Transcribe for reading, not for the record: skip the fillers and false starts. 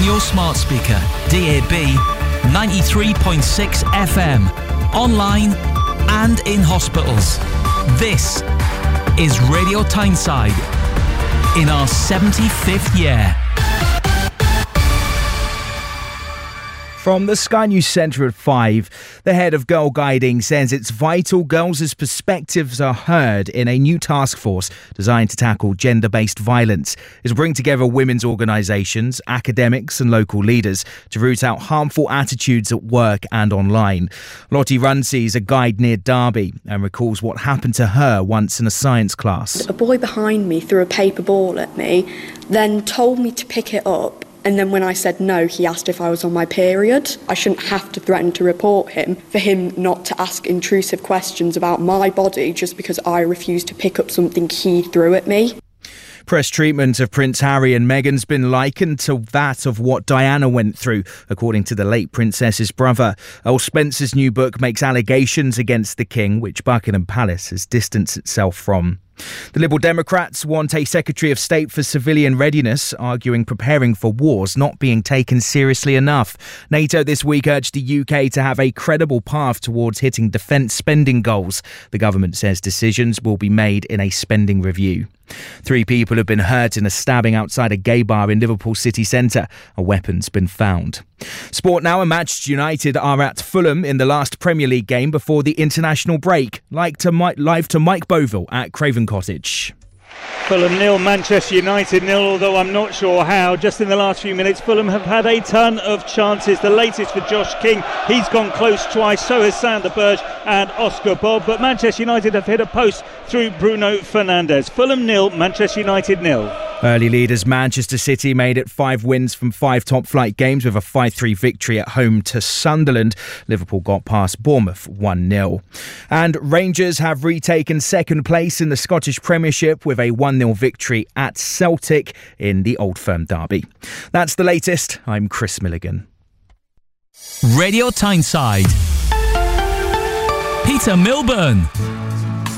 your smart speaker, DAB, 93.6 FM, online and in hospitals. This is Radio Tyneside in our 75th year. From the Sky News Centre at 5, the head of Girl Guiding says it's vital girls' perspectives are heard in a new task force designed to tackle gender-based violence. It'll bring together women's organisations, academics and local leaders to root out harmful attitudes at work and online. Lottie Runcie is a guide near Derby and recalls what happened to her once in a science class. A boy behind me threw a paper ball at me, then told me to pick it up. And then when I said no, he asked if I was on my period. I shouldn't have to threaten to report him for him not to ask intrusive questions about my body just because I refused to pick up something he threw at me. Press treatment of Prince Harry and Meghan's been likened to that of what Diana went through, according to the late princess's brother. Earl Spencer's new book makes allegations against the king, which Buckingham Palace has distanced itself from. The Liberal Democrats want a Secretary of State for Civilian Readiness, arguing preparing for war's not being taken seriously enough. NATO this week urged the UK to have a credible path towards hitting defence spending goals. The government says decisions will be made in a spending review. 3 people have been hurt in a stabbing outside a gay bar in Liverpool city centre. A weapon's been found. Sport now, and Manchester United are at Fulham in the last Premier League game before the international break. Live to Mike Boville at Craven Cottage. Fulham 0, Manchester United 0, although I'm not sure how. Just in the last few minutes, Fulham have had a ton of chances. The latest for Josh King, he's gone close twice, so has Sander Berge and Oscar Bob. But Manchester United have hit a post through Bruno Fernandes. Fulham 0, Manchester United 0. Early leaders Manchester City made it 5 wins from 5 top-flight games with a 5-3 victory at home to Sunderland. Liverpool got past Bournemouth 1-0. And Rangers have retaken second place in the Scottish Premiership with a 1-0 victory at Celtic in the Old Firm derby. That's the latest. I'm Chris Milligan. Radio Tyneside. Peter Milburn.